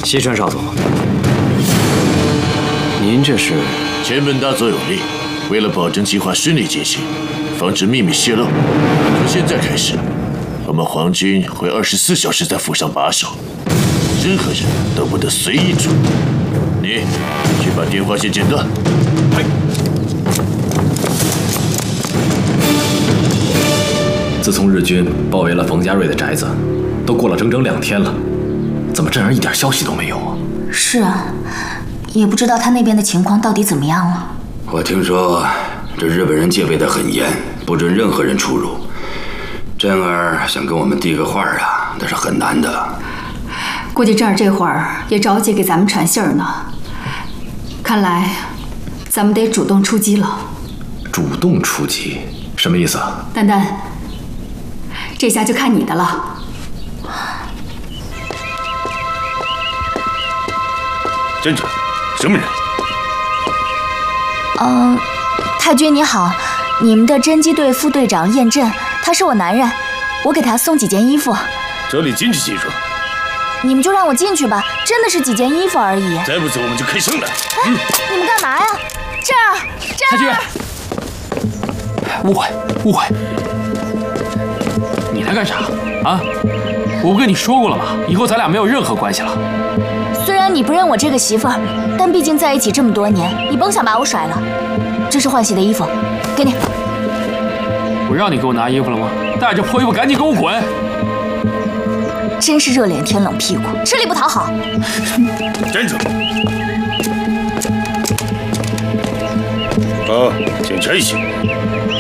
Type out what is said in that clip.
西川少佐，您这是？ 前本大佐有令，为了保证计划顺利进行，防止秘密泄露，从现在开始，我们皇军会24小时在府上把守，任何人都不得随意出入。你去把电话线剪断。 自从日军包围了冯家瑞的宅子，都过了整整2天了，怎么这样一点消息都没有啊？ 是啊，也不知道他那边的情况到底怎么样了。 我听说这日本人戒备得很严，不准任何人出入。振儿想跟我们递个话啊，那是很难的。 估计振儿这会儿也着急给咱们传信儿呢。看来咱们得主动出击了。 主动出击？什么意思啊？ 丹丹，这下就看你的了。 站着，什么人？ 太君你好，你们的侦缉队副队长燕震，他是我男人，我给他送几件衣服。 这里禁止进入。 你们就让我进去吧，真的是几件衣服而已。 再不走我们就开胜了。 你们干嘛呀？振儿， 太君，误会，你来干啥啊？我不跟你说过了吗？以后咱俩没有任何关系了。 虽然你不认我这个媳妇儿，但毕竟在一起这么多年，你甭想把我甩了。这是换洗的衣服，给你。 我让你给我拿衣服了吗？带着破衣服赶紧给我滚！ 真是热脸贴冷屁股，吃力不讨好。 站住！好，检查一下。